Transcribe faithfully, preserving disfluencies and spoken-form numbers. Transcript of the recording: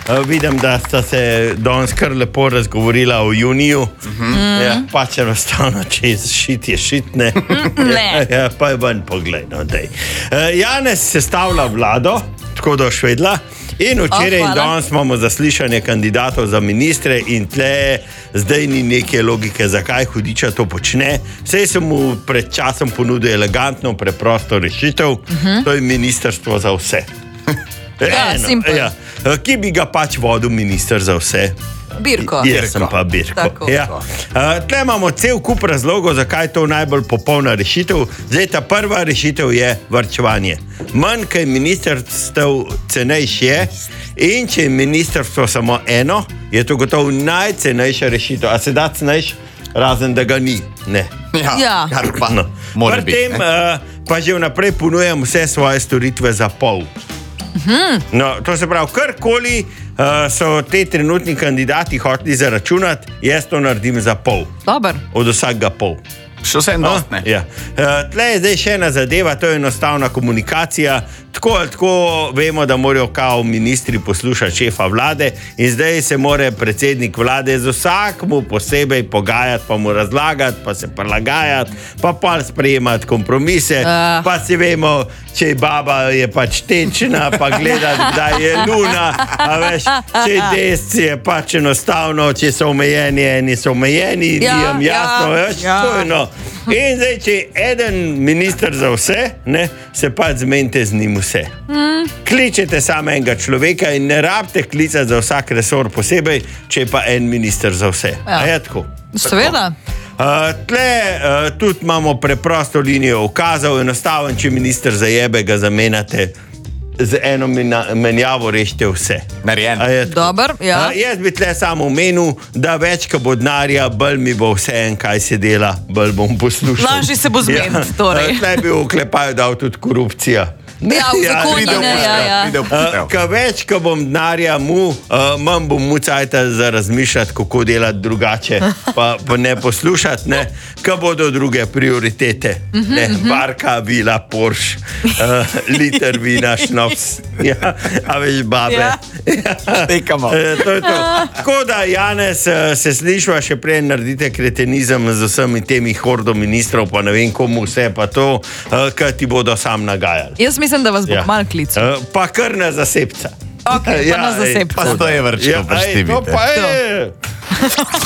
Uh, vidim, da sta se danes kar lepo razgovorila o juniju. Mm-hmm. Ja, pač enostavno, če je šit, je šit, ne. Ne. Ja, pa je ven pogled, no, dej. Uh, Janez sestavlja vlado, tako da švedla. In včeraj Oh, in hvala. danes imamo zaslišanje kandidatov za ministre in tle zdaj ni neke logike, zakaj hudiča to počne. Sej sem mu pred časom ponudil elegantno, preprosto rešitev, uh-huh. To je ministrstvo za vse. Ja, simple. ja. Ki bi ga pač vodil minister za vse? Birko. Jaz sem pa Birko. Tako. Ja. Uh, tle imamo cel kup razlogov, zakaj je to najbolj popolna rešitev. Zdaj, ta prva rešitev je varčevanje. Manj, kaj ministrstev cenejši je, in če je ministrstvo samo eno, je to gotovo najcenejša rešitev. A se da cenejš, razen da ga ni? Ne. Ja. Kar pa No. mora Pri biti, tem ne. uh, pa že vnaprej ponujam vse svoje storitve za pol. No, to se pravi, karkoli uh, so te trenutni kandidati hoteli zaračunati, jaz to naredim za pol, Dobar. od vsakega pol. Še vse en dost, ne. Ja. Uh, tle je zdaj še ena zadeva, to je enostavna komunikacija. Tako ali tako vemo, da morajo kao ministri poslušati šefa vlade in zdaj se mora predsednik vlade z vsakmu posebej pogajati, pa mu razlagati, pa se prilagajati, pa pa sprejemati kompromise, Uh. pa si vemo, če je baba, je pač tečna, pa gledati, kdaj je luna, a veš, če je desci, je pač enostavno, če so omejeni, eni so omejeni, Ja, nijem jasno, ja, veš, ja. to je no. In zdaj, če je eden minister za vse, ne, se pač zmenite z njim vse. Mm. Kličete samo enega človeka in ne rabite klicati za vsak resor posebej, če je pa en minister za vse. Ja. A je tako? Seveda. Uh, tle uh, tudi imamo preprosto linijo ukazov, enostaven, če minister zajebe, ga zamenjate z eno mena- menjavo, rešite vse. Narejen. A je tako? Dobar, ja. Uh, jaz bi tle samo omenil, da več, ko bo denarja, bolj mi bo vse en, kaj se dela, bolj bom poslušal. Lažje se bo zmeniti, torej. Uh, tle bi v oklepaju dal tudi korupcija. Ja, v zakonu Pride v ne, poštev, ja, ja. pride v Uh, poštev. ka več, ko bom denarja mu, uh, manj bom mu cajta za razmišljati, kako delati drugače, pa, pa ne poslušati, ne, ka bodo druge prioritete. Ne, barka, vila, Porsche, uh, liter vina, šnops, ja, a veš, babe. Ja. Tekamo. Eh, to je to. Tako da, Janez, eh, se slišva, še prej naredite kretenizem z vsemi temi hordo ministrov, pa ne vem komu vse, pa to, uh, kaj ti bodo sam nagajali. Jaz mislim, da vas bo Ja. malo klical. Uh, pa kar na zasebca. Okej, pa na ej, zasebca. Pa sto evrčkov Ja, ej, to poštevite. pa je.